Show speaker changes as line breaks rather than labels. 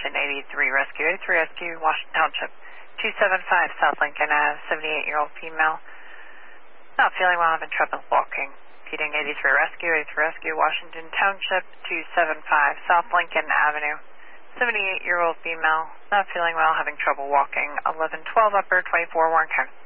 Washington 83 Rescue. 83 Rescue, Washington Township, 275 South Lincoln Ave, 78-year-old female. Not feeling well, having trouble walking. Repeating 83 Rescue, 83 Rescue, Washington Township, 275 South Lincoln Avenue. 78-year-old female, not feeling well, having trouble walking. 1112 Upper, 24 Warren County.